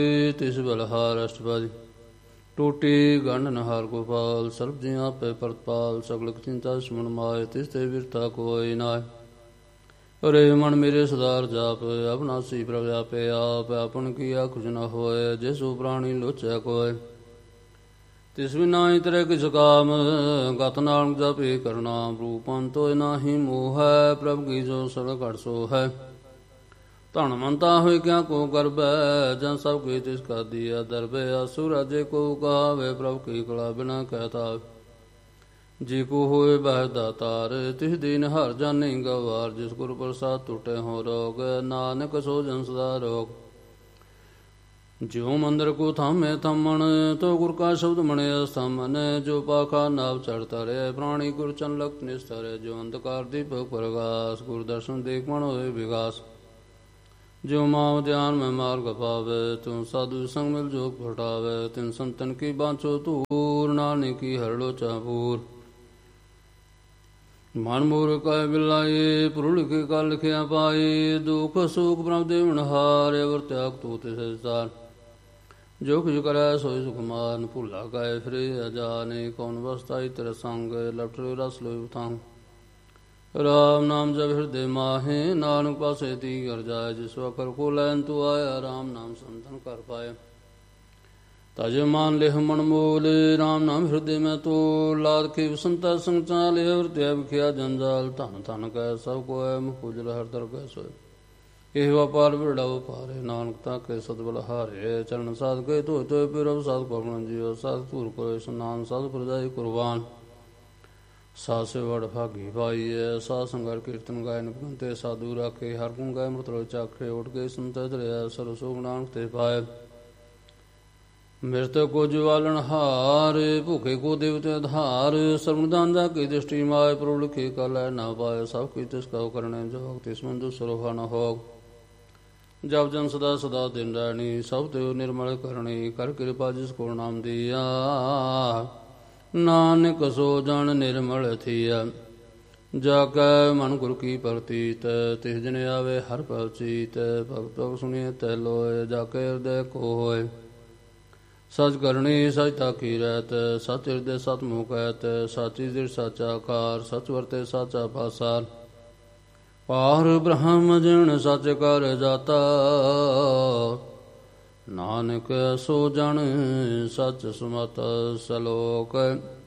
ਤਿਸ ਬਲਹਾਰ ਅਸ਼ਟਪਦੀ ਟੂਟੀ ਗੰਢ ਨਹਾਰ ਗੋਪਾਲ ਸਰਬ ਜੀਆਂ ਆਪੇ ਪ੍ਰਤਪਾਲ ਸਗਲ ਚਿੰਤਾ ਸੁਮਨ ਮਾਏ ਤਿਸ ਤੇ ਵਿਰਤਾ ਕੋਈ ਨਾਏ। ਰੇ ਮਨ ਮੇਰੇ ਸਦਾਰ ਜਾਪ ਅਬਨਾਸੀ ਪ੍ਰਭ ਆਪੇ ਆਪ ਆਪਨ ਕੀਆ ਕੁਝ ਨ ਹੋਏ ਜਿਸੁ ਪ੍ਰਾਣੀ ਲੋਚੈ ਕੋਇ। ਤਿਸ ਬਿਨਾ ਤੇਰੇ ਕਿਸ ਕਾਮ ਗਤ ਨਾਨਕ ਜਪੇ ਕਰਨਾਮ ਰੂਪੰ ਤੋਇ ਨਾਹੀ ਮੋਹ ਹੈ ਪ੍ਰਭ ਕੀ ਜੋ ਸਰ ਘਟ ਸੋ ਹੈ। ਧਨ ਮੰਤਾ ਹੋਇ ਕਿਆ ਕੋ ਕਰਬੈ ਜਾਂ ਸਭ ਕੀ ਤਿਸ ਕਾ ਦੀਆ ਦਰਬੈ ਆਸੁ ਰਾਜੇ ਕੋ ਕਹਾਵੇ ਪ੍ਰਭ ਕੀ ਕਲਾ ਬਿਨਾ ਕਹਿਤਾ। ਜੀ ਕੋ ਹੋਏ ਬਹਿ ਦਾਤਾਰ ਤਿਸ ਦੀਨ ਹਰ ਜਾਣੀ ਗਵਾਰ ਜਿਸ ਗੁਰ ਪ੍ਰਸਾਦ ਟੁਟੇ ਹੋ ਰੋਗ ਨਾਨਕ ਸੋ ਜਨ ਸਦਾ ਰੋਗ। ਜਿਉ ਮੰਦਰ ਕੋ ਥਾਮੇ ਥੰਮਣ ਤੋ ਗੁਰ ਕਾ ਸ਼ਬਦ ਮਣਿ ਅਸਥਮਨ ਜੋ ਪਾਖਾ ਨਾਵ ਚੜ੍ਹ ਤਰੇ ਪ੍ਰਾਣੀ ਗੁਰ ਚਨ ਲਖਤ ਨਿਸਤਰੇ ਜੋ ਅੰਧਕਾਰ ਦੀਪਕ ਪ੍ਰਗਾਸ ਗੁਰ ਦਰਸ਼ਨ ਦੇਖ ਮਨ ਹੋਏ ਵਿਗਾਸ। ਜੋ ਮਾਵ ਧਿਆਨ ਮੈਂ ਮਾਰਗ ਪਾਵੇ ਤੂੰ ਸਾਧੂ ਸੰਗ ਮਿਲ ਜੋਗ ਘਟਾਵੇ ਤਿਨ ਸੰਤਨ ਕੀ ਬਾਂਚੋ ਧੂਰ ਨਾਨਕ ਕੀ ਹਰ ਲੋਚਾ ਪੂਰ। ਮਨ ਮੂਰ ਕੈ ਬਿਲਾਏ ਪੁਰੁਲ ਕੇ ਕਲ ਲਿਖਿਆ ਪਾਏ ਦੁਖ ਸੁਖ ਪ੍ਰਭ ਦੇਵਨ ਹਾਰ ਅਵਰ ਤਿਆਗ ਤੂ ਤਿਸ ਸਾਰ। ਜੋ ਕੁਝ ਕਰੈ ਸੋਇ ਸੁਖ ਮਾਨ ਭੁਲਾ ਗਏ ਫਿਰੇ ਅਜਾਨੇ ਕੌਣ ਵਸਤਾਈ ਤੇਰੇ ਸੰਗ ਲਟਰੇ ਰਸ ਲੋਇ ਉਤਾਂ। ਰਾਮ ਨਾਮ ਜਪ ਹਿਰਦੇ ਮਾਹੇ ਨਾਨਕ ਪਾਸੇ ਤੀ ਕਰ ਜਾਏ ਜਿਸ ਵਕਰ ਕੋ ਲੈਨ ਤੂੰ ਆਇਆ ਰਾਮ ਨਾਮ ਸੰਤਨ ਕਰ ਪਾਏ। ਤਜ ਮਾਨ ਲਿਹ ਮਨ ਮੋਲ ਰਾਮ ਨਾਮ ਹਿਰਦੇ ਮੈਂ ਤੋ ਲਾਦ ਕੇ ਵਸੰਤਾ ਸੰਗ ਚਾਲੇ ਹਿਰਦਿਆ ਵਿਖਿਆ ਜੰਜਾਲ ਧਨ ਧਨ ਕੈ ਸਭ ਕੋਇ ਮੁਕੁਜਲ ਹਰ ਦਰ ਕੈ ਸੋਏ। ਇਹ ਵਪਾਰ ਵਿਰੜਾ ਵਪਾਰੇ ਨਾਨਕ ਤਾਂ ਕੇ ਸਤਬਲ ਹਾਰੇ ਚਰਨ ਸਾਧ ਕੇ ਧੋਇ ਧੋਇ ਪਿਰਬ ਸਾਧ ਕੋ ਆਪਣਾ ਜੀਓ ਸਾਧ ਧੂਰ ਕੋਇ ਸਨਾਨ ਸਾਧ ਪ੍ਰਜਾਈ ਕੁਰਬਾਨ। ਸਾਧ ਸੇ ਵਡ ਭਾਗੀ ਪਾਈਐ ਸਾਧ ਸੰਗਰ ਕੀਰਤਨ ਗਾਇ ਨਿਪੰਤੇ ਸਾਧੂ ਰਾਖੇ ਹਰ ਗੁਣ ਗਾਇ ਮ੍ਰਿਤ ਰੋ ਚਾਖੇ ਉਠ ਕੇ ਸੰਤੈ ਧਰਿਆ ਸਰਬ ਸੋਗ ਨਾਨਕ ਤੇ ਪਾਏ। ਮਿਰਤ ਕੋ ਜਵਾਲਨ ਹਾਰ ਭੁਖੇ ਕੋ ਦੇਵਤੇ ਆਧਾਰ ਸਰਵਦਾਨ ਜਾ ਕੀ ਦ੍ਰਿਸ਼ਟੀ ਮਾਏ ਪ੍ਰਭ ਲਿਖੇ ਕਾ ਲੈ ਨਾ ਪਾਏ ਸਭ ਕੀ ਤਿਸ ਕਉ ਕਰਨੇ ਜੋਗ ਤਿਸ ਮੰਦੁ ਸਰੋਹਾ ਨ ਹੋਗ। ਜਪ ਜਨ ਸਦਾ ਸਦਾ ਦਿਨ ਰਹਿਣੀ ਸਭ ਤੇ ਨਿਰਮਲ ਕਰਨੀ ਕਰ ਕਿਰਪਾ ਜਿਸ ਕੋ ਨਾਮ ਦੀਆ ਨਾਨਕ ਸੋ ਜਨ ਨਿਰਮਲ ਥੀਆ। ਜਾ ਕੈ ਮਨ ਗੁਰ ਕੀ ਪ੍ਰਤੀਤ ਤਿਸ ਦਿਨ ਆਵੇ ਹਰ ਪਲ ਚੀਤ ਭਗਤ ਭਗਤ ਸੁਣੀਏ ਤੈ ਲੋਏ ਜਾ ਕੇ ਹਿਰਦੈ ਕੋ ਹੋਏ। ਸਚ ਕਰਨੀ ਸਚ ਤਾਕੀ ਰਹਿਤ ਸਚ ਹਿਰਦੇ ਸਤ ਮੁਖ ਕਹਿਤ ਸਾਚੀ ਦਿਰ ਸਾਚਾ ਕਾਰ ਸਚ ਵਰਤੇ ਸਾਚਾ ਪਾਸਾਰ। ਪਾਰ ਬ੍ਰਹਮ ਜਿਣ ਸਚ ਕਰ ਜਾਤਾ ਨਾਨਕ ਸੋ ਜਨ ਸਚ ਸੁਮਤ ਸਲੋਕ।